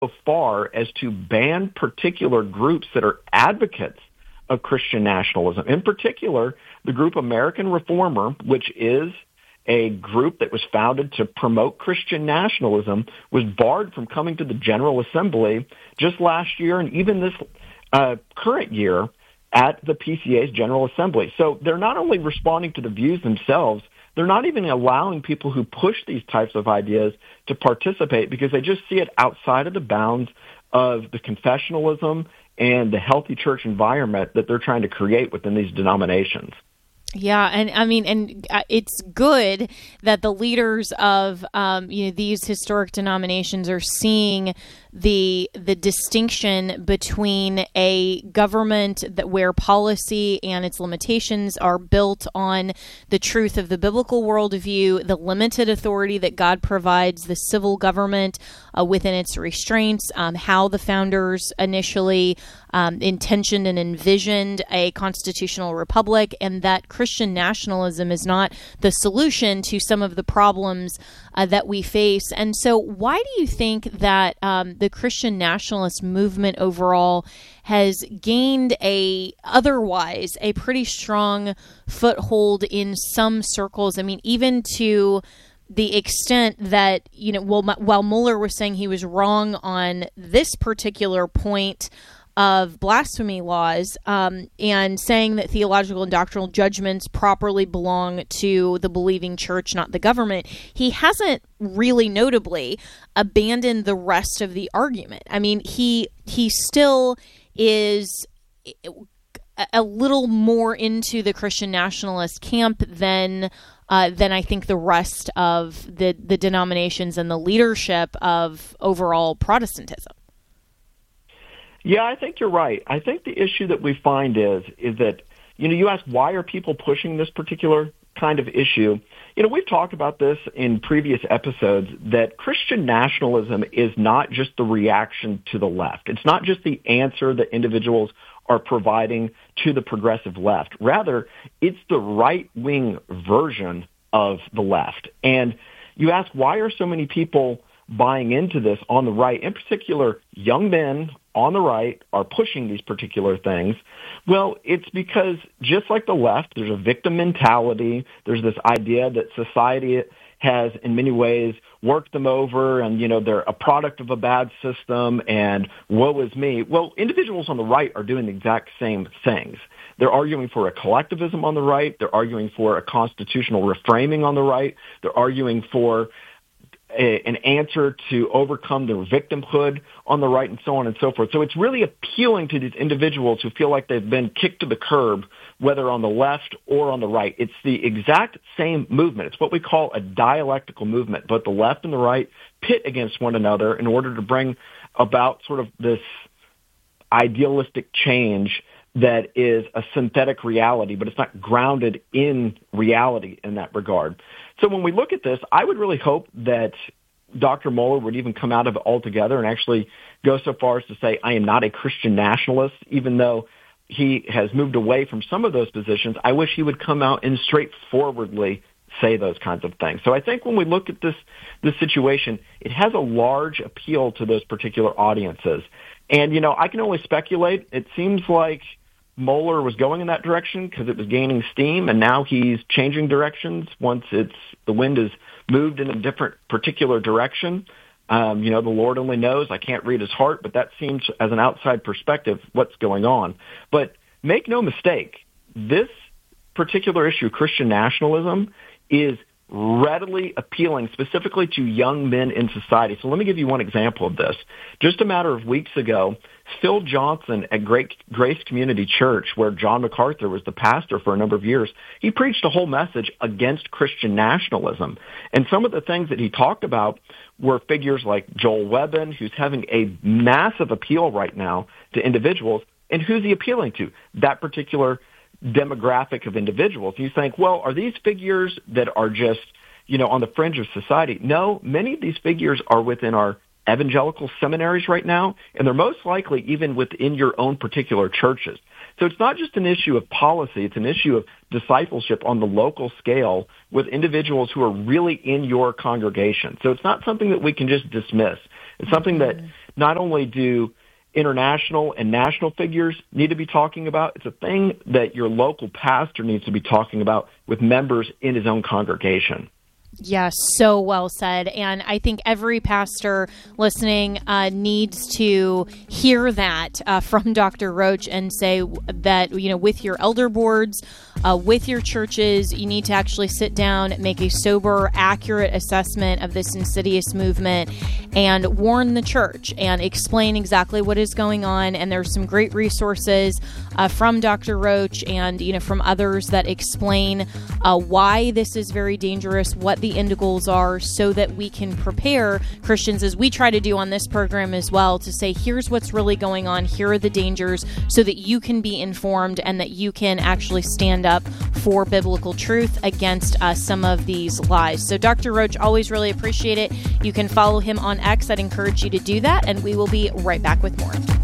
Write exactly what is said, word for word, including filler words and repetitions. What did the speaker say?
so far as to ban particular groups that are advocates of Christian nationalism. In particular, the group American Reformer, which is a group that was founded to promote Christian nationalism, was barred from coming to the General Assembly just last year and even this uh, current year at the P C A's General Assembly. So they're not only responding to the views themselves, they're not even allowing people who push these types of ideas to participate because they just see it outside of the bounds of the confessionalism and the healthy church environment that they're trying to create within these denominations. Yeah, and I mean, and it's good that the leaders of um, you know these historic denominations are seeing the the distinction between a government that where policy and its limitations are built on the truth of the biblical worldview, the limited authority that God provides the civil government uh, within its restraints, um, how the founders initially um, intentioned and envisioned a constitutional republic, and that Christian nationalism is not the solution to some of the problems uh, that we face. And so why do you think that um, the Christian nationalist movement overall has gained a otherwise a pretty strong foothold in some circles? I mean, even to the extent that, you know, while, while Mohler was saying he was wrong on this particular point of blasphemy laws um, and saying that theological and doctrinal judgments properly belong to the believing church, not the government, he hasn't really notably abandoned the rest of the argument. I mean, he he still is a little more into the Christian nationalist camp than uh, than I think the rest of the, the denominations and the leadership of overall Protestantism. Yeah, I think you're right. I think the issue that we find is is that, you know, you ask why are people pushing this particular kind of issue? You know, we've talked about this in previous episodes that Christian nationalism is not just the reaction to the left. It's not just the answer that individuals are providing to the progressive left. Rather, it's the right-wing version of the left. And you ask why are so many people buying into this on the right, in particular young men on the right are pushing these particular things? Well, it's because just like the left, there's a victim mentality. There's this idea that society has in many ways worked them over and, you know, they're a product of a bad system and woe is me. Well, individuals on the right are doing the exact same things. They're arguing for a collectivism on the right. They're arguing for a constitutional reframing on the right. They're arguing for A, an answer to overcome their victimhood on the right and so on and so forth. So it's really appealing to these individuals who feel like they've been kicked to the curb, whether on the left or on the right. It's the exact same movement. It's what we call a dialectical movement. Both the left and the right pit against one another in order to bring about sort of this idealistic change that is a synthetic reality, but it's not grounded in reality in that regard. So when we look at this, I would really hope that Doctor Mohler would even come out of it altogether and actually go so far as to say, I am not a Christian nationalist, even though he has moved away from some of those positions. I wish he would come out and straightforwardly say those kinds of things. So I think when we look at this, this situation, it has a large appeal to those particular audiences. And, you know, I can only speculate. It seems like Mohler was going in that direction because it was gaining steam, and now he's changing directions once it's the wind has moved in a different particular direction. Um, you know, the Lord only knows. I can't read his heart, but that seems, as an outside perspective, what's going on. But make no mistake, this particular issue, Christian nationalism, is readily appealing specifically to young men in society. So let me give you one example of this. Just a matter of weeks ago, Phil Johnson at Great Grace Community Church, where John MacArthur was the pastor for a number of years, he preached a whole message against Christian nationalism. And some of the things that he talked about were figures like Joel Webbon, who's having a massive appeal right now to individuals. And who's he appealing to? That particular demographic of individuals. You think, well, are these figures that are just, you know, on the fringe of society? No, many of these figures are within our evangelical seminaries right now, and they're most likely even within your own particular churches. So it's not just an issue of policy, it's an issue of discipleship on the local scale with individuals who are really in your congregation. So it's not something that we can just dismiss. It's something that not only do international and national figures need to be talking about, it's a thing that your local pastor needs to be talking about with members in his own congregation. Yes, so well said. And I think every pastor listening uh, needs to hear that uh, from Doctor Roach and say that, you know, with your elder boards, uh, with your churches, you need to actually sit down, make a sober, accurate assessment of this insidious movement and warn the church and explain exactly what is going on. And there's some great resources uh, from Doctor Roach and, you know, from others that explain uh, why this is very dangerous, what the end goals are, so that we can prepare Christians, as we try to do on this program as well, to say, here's what's really going on, here are the dangers, so that you can be informed and that you can actually stand up for biblical truth against uh, some of these lies. So Doctor Roach, always really appreciate it. You can follow him on X. I'd encourage you to do that, and we will be right back with more.